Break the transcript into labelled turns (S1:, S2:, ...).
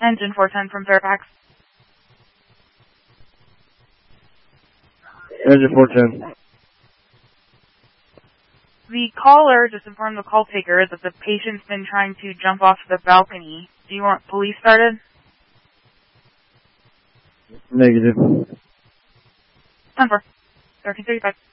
S1: Engine 410 from Fairfax.
S2: Engine 410.
S1: The caller just informed the call taker that the patient's been trying to jump off the balcony. Do you want police started?
S2: Negative.
S1: 10-4. 1335.